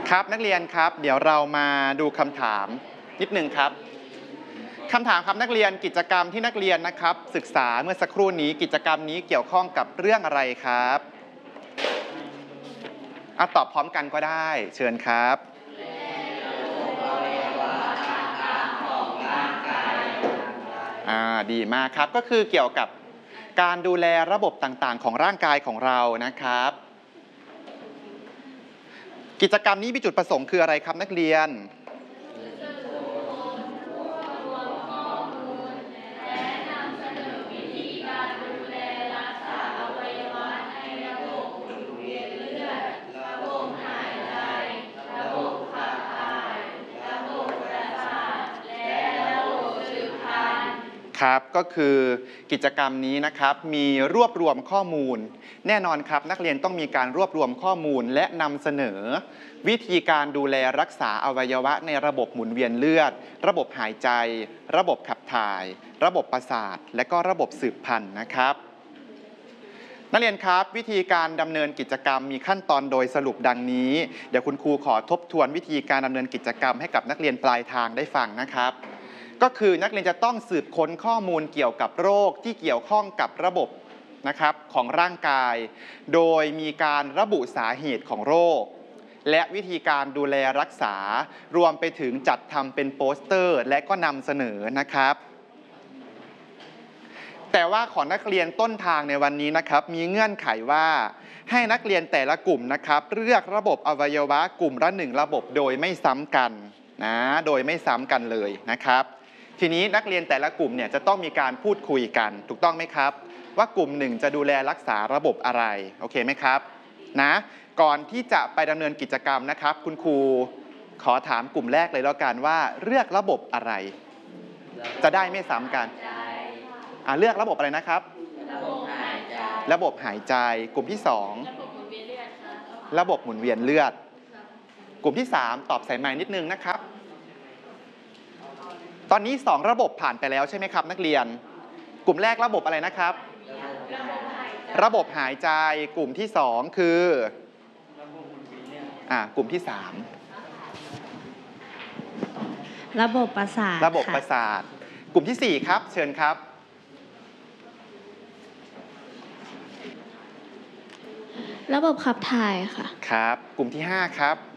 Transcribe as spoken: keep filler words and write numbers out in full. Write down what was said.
ครับนักเรียนครับเดี๋ยวเรามาดูคำถามนิดนึงครับคำถามครับนักเรียนกิจกรรมที่นักเรียนนะครับศึกษาเมื่อสักครู่นี้กิจกรรมนี้เกี่ยวข้องกับเรื่องอะไรครับอ่ะตอบพร้อมกันก็ได้เชิญครับอ่าดีมากครับก็คือเกี่ยวกับการดูแลระบบต่างๆของร่างกายของเรานะครับกิจกรรมนี้มีจุดประสงค์คืออะไรครับนักเรียนครับก็คือกิจกรรมนี้นะครับมีรวบรวมข้อมูลแน่นอนครับนักเรียนต้องมีการรวบรวมข้อมูลและนำเสนอวิธีการดูแลรักษาอวัยวะในระบบหมุนเวียนเลือดระบบหายใจระบบขับถ่ายระบบประสาทและก็ระบบสืบพันธุ์นะครับนักเรียนครับวิธีการดำเนินกิจกรรมมีขั้นตอนโดยสรุปดังนี้เดี๋ยวคุณครูขอทบทวนวิธีการดำเนินกิจกรรมให้กับนักเรียนปลายทางได้ฟังนะครับก็คือนักเรียนจะต้องสืบค้นข้อมูลเกี่ยวกับโรคที่เกี่ยวข้องกับระบบนะครับของร่างกายโดยมีการระบุสาเหตุของโรคและวิธีการดูแลรักษารวมไปถึงจัดทำเป็นโปสเตอร์และก็นำเสนอนะครับแต่ว่าของนักเรียนต้นทางในวันนี้นะครับมีเงื่อนไขว่าให้นักเรียนแต่ละกลุ่มนะครับเลือกระบบอวัยวะกลุ่มละหนึ่งระบบโดยไม่ซ้ำกันนะโดยไม่ซ้ำกันเลยนะครับทีนี้นักเรียนแต่ละกลุ่มเนี่ยจะต้องมีการพูดคุยกันถูกต้องไหมครับว่ากลุ่มหนึ่งจะดูแลรักษาระบบอะไรโอเคไหมครับนะก่อนที่จะไปดำเนินกิจกรรมนะครับคุณครูขอถามกลุ่มแรกเลยแล้วกันว่าเลือกระบบอะไรจะได้ไม่ซ้ำกันอ่าเลือกระบบอะไรนะครับระบบหายใจระบบหายใจกลุ่มที่สองระบบหมุนเวียนเลือดกลุ่มที่สามตอบใส่ไมค์นิดนึงนะครับตอนนี้สองระบบผ่านไปแล้วใช่ไหมครับนักเรียนกลุ่มแรกระบบอะไรนะครับระบบหายใจกลุ่มที่สองคืออ่ากลุ่มที่สามระบบประสาทระบบประสาทกลุ่มที่สี่ครับเชิญครับระบบขับถ่ายค่ะครับกลุ่มที่ห้าครับ